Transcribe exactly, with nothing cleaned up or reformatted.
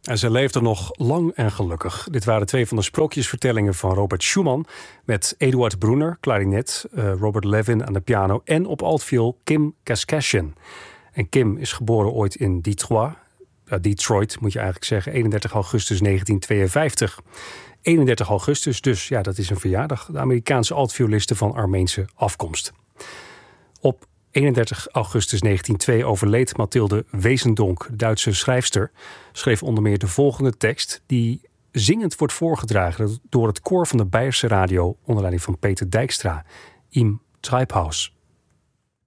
En ze leefde nog lang en gelukkig. Dit waren twee van de sprookjesvertellingen van Robert Schumann met Eduard Brunner, klarinet, uh, Robert Levin aan de piano en op altviool Kim Kaskashian. En Kim is geboren ooit in Detroit, uh, Detroit moet je eigenlijk zeggen, eenendertig augustus negentien tweeënvijftig. eenendertig augustus, dus ja, dat is een verjaardag. De Amerikaanse altvioliste van Armeense afkomst. Op eenendertig augustus negentien nul twee overleed Mathilde Wezendonck, de Duitse schrijfster. Schreef onder meer de volgende tekst, die zingend wordt voorgedragen door het koor van de Beierse Radio onder leiding van Peter Dijkstra, Im Treibhaus.